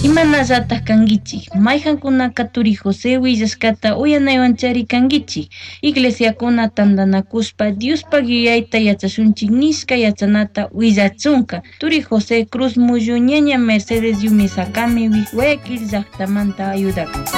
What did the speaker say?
Imanallataq kankichik, mayqankunaqa Turi José willashkata uyanaywanchari kankichik, iglesiakuna tantanakuspa Diospak yuyayta yachashunchik nishka yachanata willachunka. Turi José Cruz Mullu ñaña Mercedes Yumi Sakami Guayaquil llaqtamanta ayudarka.